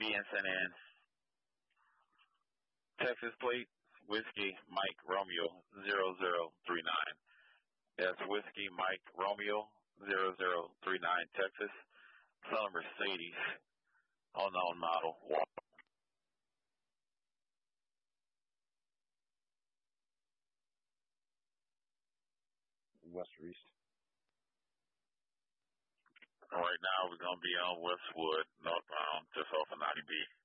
being sent in. Texas plate, Whiskey Mike Romeo 0039. That's Whiskey Mike Romeo 0039, Texas. Son of Mercedes, unknown model. West or east? Right now we're going to be on Westwood, northbound, just off of 90B.